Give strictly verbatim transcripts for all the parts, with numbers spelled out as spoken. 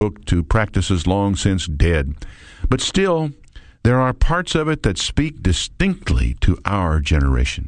to practices long since dead. But still, there are parts of it that speak distinctly to our generation.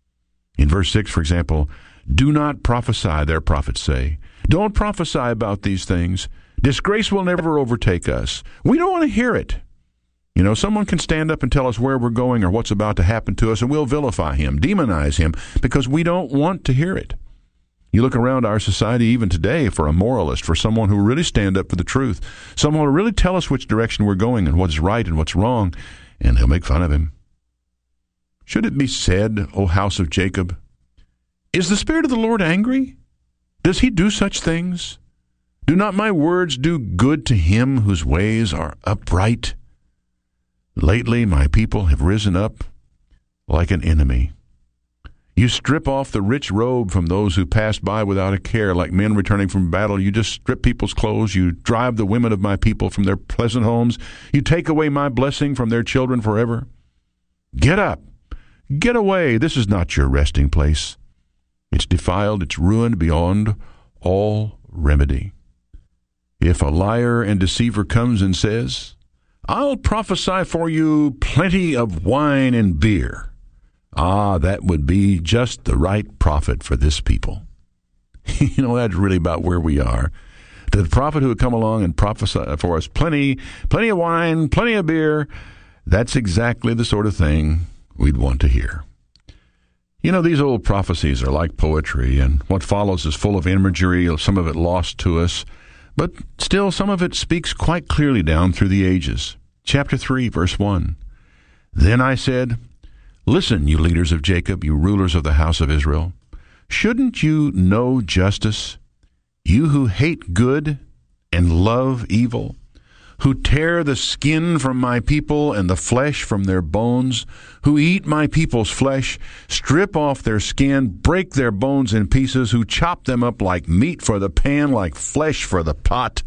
In verse six, for example, do not prophesy, their prophets say. Don't prophesy about these things. Disgrace will never overtake us. We don't want to hear it. You know, someone can stand up and tell us where we're going or what's about to happen to us, and we'll vilify him, demonize him, because we don't want to hear it. You look around our society even today for a moralist, for someone who will really stand up for the truth, someone who will really tell us which direction we're going and what's right and what's wrong, and they'll make fun of him. Should it be said, O house of Jacob, is the Spirit of the Lord angry? Does he do such things? Do not my words do good to him whose ways are upright? Lately my people have risen up like an enemy. You strip off the rich robe from those who pass by without a care, like men returning from battle. You just strip people's clothes. You drive the women of my people from their pleasant homes. You take away my blessing from their children forever. Get up. Get away. This is not your resting place. It's defiled. It's ruined beyond all remedy. If a liar and deceiver comes and says, I'll prophesy for you plenty of wine and beer, ah, that would be just the right prophet for this people. You know, that's really about where we are. The prophet who would come along and prophesy for us plenty, plenty of wine, plenty of beer, that's exactly the sort of thing we'd want to hear. You know, these old prophecies are like poetry, and what follows is full of imagery, some of it lost to us, but still some of it speaks quite clearly down through the ages. Chapter three, verse one. Then I said, listen, you leaders of Jacob, you rulers of the house of Israel. Shouldn't you know justice? You who hate good and love evil, who tear the skin from my people and the flesh from their bones, who eat my people's flesh, strip off their skin, break their bones in pieces, who chop them up like meat for the pan, like flesh for the pot.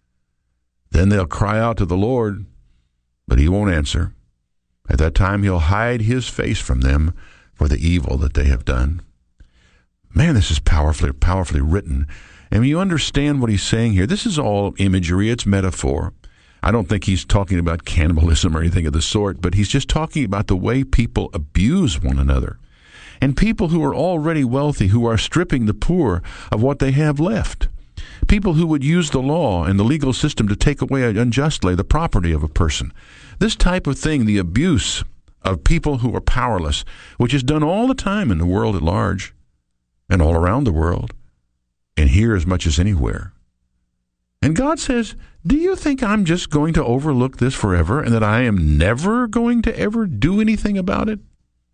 Then they'll cry out to the Lord, but he won't answer. At that time he'll hide his face from them for the evil that they have done. Man, this is powerfully, powerfully written. And when you understand what he's saying here, this is all imagery, it's metaphor. I don't think he's talking about cannibalism or anything of the sort, but he's just talking about the way people abuse one another. And people who are already wealthy, who are stripping the poor of what they have left. People who would use the law and the legal system to take away unjustly the property of a person. This type of thing, the abuse of people who are powerless, which is done all the time in the world at large and all around the world, and here as much as anywhere. And God says, do you think I'm just going to overlook this forever and that I am never going to ever do anything about it?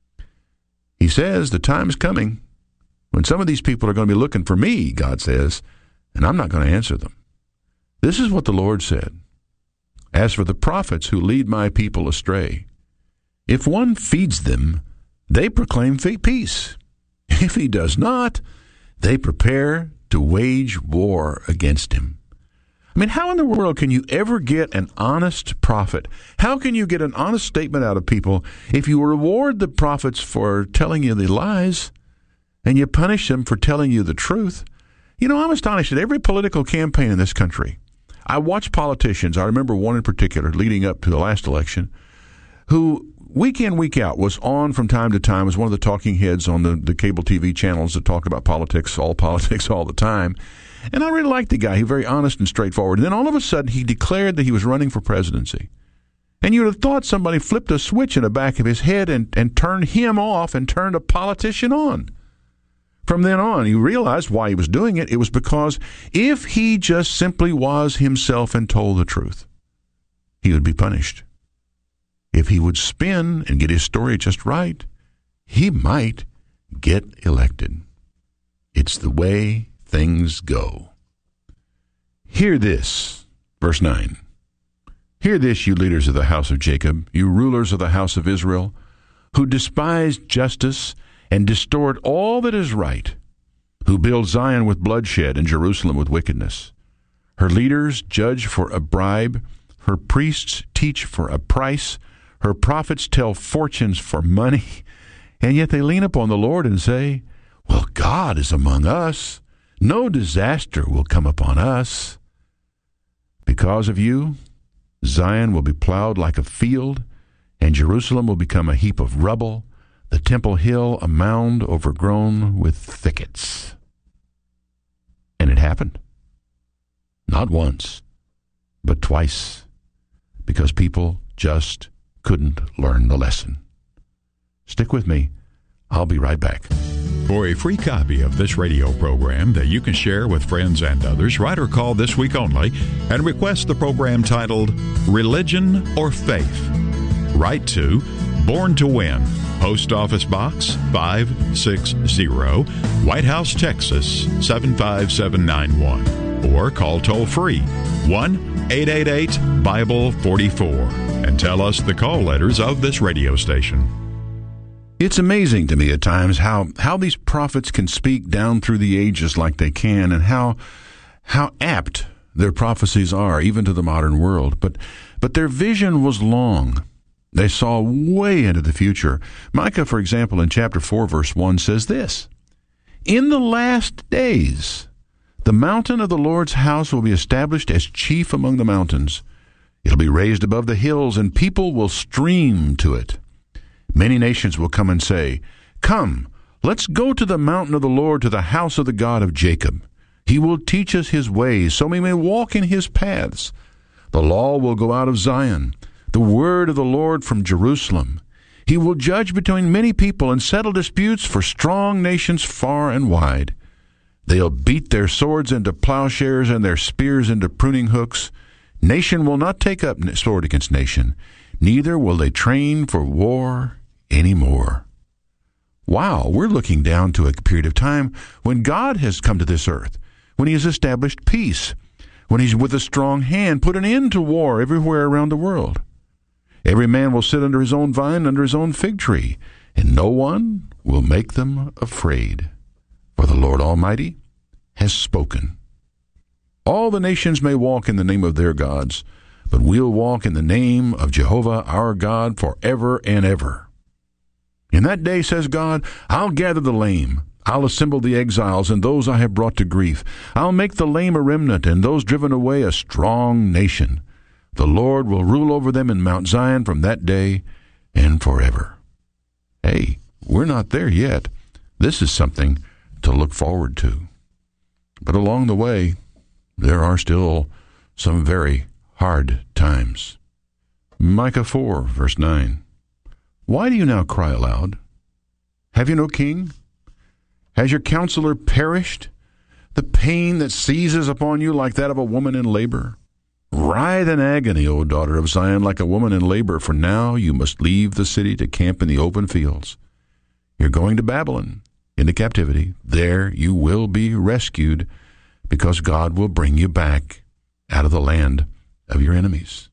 He says the time is coming when some of these people are going to be looking for me, God says, and I'm not going to answer them. This is what the Lord said. As for the prophets who lead my people astray, if one feeds them, they proclaim peace. If he does not, they prepare to wage war against him. I mean, how in the world can you ever get an honest prophet? How can you get an honest statement out of people if you reward the prophets for telling you the lies and you punish them for telling you the truth? You know, I'm astonished at every political campaign in this country. I watch politicians, I remember one in particular leading up to the last election, who week in, week out was on from time to time, was one of the talking heads on the, the cable T V channels that talk about politics, all politics all the time. And I really liked the guy. He was very honest and straightforward. And then all of a sudden, he declared that he was running for presidency. And you would have thought somebody flipped a switch in the back of his head and, and turned him off and turned a politician on. From then on, you realized why he was doing it. It was because if he just simply was himself and told the truth, he would be punished. If he would spin and get his story just right, he might get elected. It's the way things go. Hear this, verse nine. Hear this, you leaders of the house of Jacob, you rulers of the house of Israel, who despise justice and distort all that is right, who build Zion with bloodshed and Jerusalem with wickedness. Her leaders judge for a bribe, her priests teach for a price, her prophets tell fortunes for money, and yet they lean upon the Lord and say, well, God is among us. No disaster will come upon us. Because of you, Zion will be plowed like a field, and Jerusalem will become a heap of rubble, the Temple Hill a mound overgrown with thickets. And it happened. Not once, but twice, because people just couldn't learn the lesson. Stick with me. I'll be right back. For a free copy of this radio program that you can share with friends and others, write or call this week only and request the program titled Religion or Faith. Write to Born to Win, Post Office Box five sixty, White House, Texas seven five seven nine one, or call toll-free one eight eight eight Bible forty-four and tell us the call letters of this radio station. It's amazing to me at times how, how these prophets can speak down through the ages like they can, and how how apt their prophecies are, even to the modern world. But but their vision was long. They saw way into the future. Micah, for example, in chapter four, verse one, says this: "In the last days, the mountain of the Lord's house will be established as chief among the mountains. It'll be raised above the hills, and people will stream to it. Many nations will come and say, 'Come, let's go to the mountain of the Lord, to the house of the God of Jacob. He will teach us his ways, so we may walk in his paths. The law will go out of Zion, the word of the Lord from Jerusalem. He will judge between many people and settle disputes for strong nations far and wide. They'll beat their swords into plowshares and their spears into pruning hooks. Nation will not take up sword against nation, neither will they train for war anymore." Wow, we're looking down to a period of time when God has come to this earth, when he has established peace, when he's with a strong hand put an end to war everywhere around the world. Every man will sit under his own vine, under his own fig tree, and no one will make them afraid. For the Lord Almighty has spoken. All the nations may walk in the name of their gods, but we'll walk in the name of Jehovah our God forever and ever. In that day, says God, I'll gather the lame. I'll assemble the exiles and those I have brought to grief. I'll make the lame a remnant and those driven away a strong nation. The Lord will rule over them in Mount Zion from that day and forever. Hey, we're not there yet. This is something to look forward to. But along the way, there are still some very hard times. Micah four, verse nine. "Why do you now cry aloud? Have you no king? Has your counselor perished? The pain that seizes upon you like that of a woman in labor? Writhe in agony, O daughter of Zion, like a woman in labor, for now you must leave the city to camp in the open fields. You're going to Babylon, into captivity. There you will be rescued, because God will bring you back out of the land of your enemies."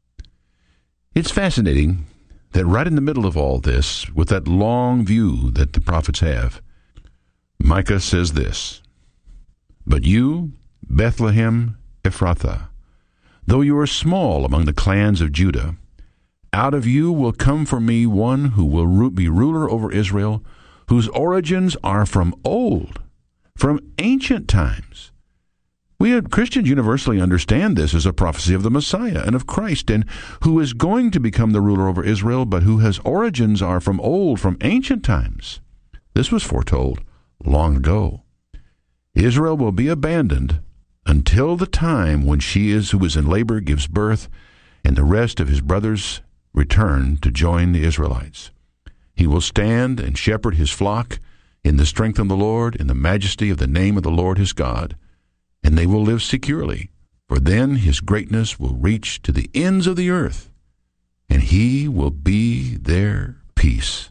It's fascinating that right in the middle of all this, with that long view that the prophets have, Micah says this: "But you, Bethlehem Ephrathah, though you are small among the clans of Judah, out of you will come for me one who will be ruler over Israel, whose origins are from old, from ancient times." We Christians universally understand this as a prophecy of the Messiah and of Christ, and who is going to become the ruler over Israel, but who his origins are from old, from ancient times. This was foretold long ago. Israel will be abandoned until the time when she is who is in labor gives birth, and the rest of his brothers return to join the Israelites. He will stand and shepherd his flock in the strength of the Lord, in the majesty of the name of the Lord his God, and they will live securely, for then his greatness will reach to the ends of the earth, and he will be their peace.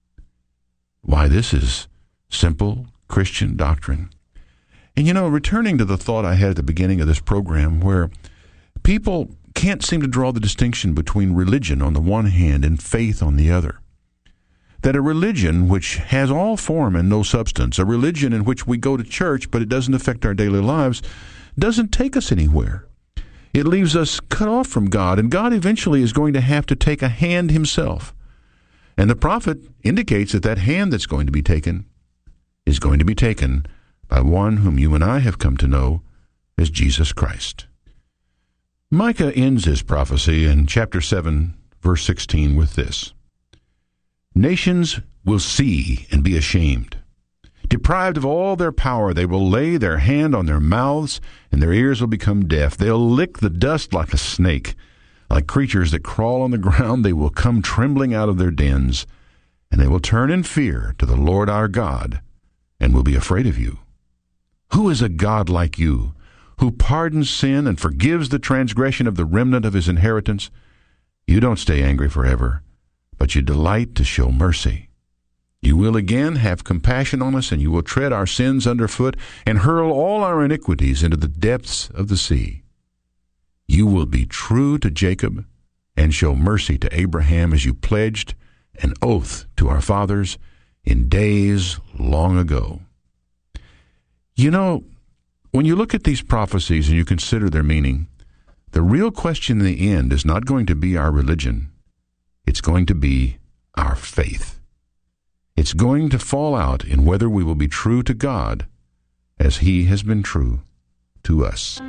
Why, this is simple Christian doctrine. And you know, returning to the thought I had at the beginning of this program, where people can't seem to draw the distinction between religion on the one hand and faith on the other. That a religion which has all form and no substance, a religion in which we go to church but it doesn't affect our daily lives, doesn't take us anywhere. It leaves us cut off from God, and God eventually is going to have to take a hand himself. And the prophet indicates that that hand that's going to be taken is going to be taken by one whom you and I have come to know as Jesus Christ. Micah ends his prophecy in chapter seven, verse sixteen with this: Nations will see and be ashamed. Deprived of all their power, they will lay their hand on their mouths, and their ears will become deaf. They'll lick the dust like a snake. Like creatures that crawl on the ground, they will come trembling out of their dens, and they will turn in fear to the Lord our God, and will be afraid of you. Who is a God like you, who pardons sin and forgives the transgression of the remnant of his inheritance? You don't stay angry forever, but you delight to show mercy. You will again have compassion on us, and you will tread our sins underfoot and hurl all our iniquities into the depths of the sea. You will be true to Jacob and show mercy to Abraham as you pledged an oath to our fathers in days long ago. You know, when you look at these prophecies and you consider their meaning, the real question in the end is not going to be our religion. It's going to be our faith. It's going to fall out in whether we will be true to God as He has been true to us.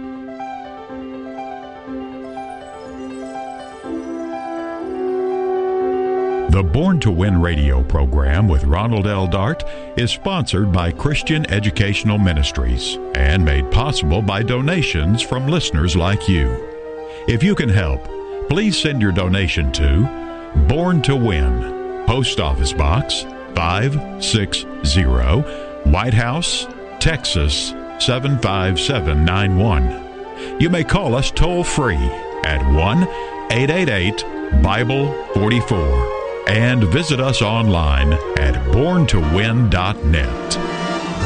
The Born to Win radio program with Ronald L. Dart is sponsored by Christian Educational Ministries and made possible by donations from listeners like you. If you can help, please send your donation to Born to Win, Post Office Box five six zero, White House, Texas seven five seven nine one. You may call us toll-free at one eight eight eight Bible forty-four and visit us online at born to win dot net.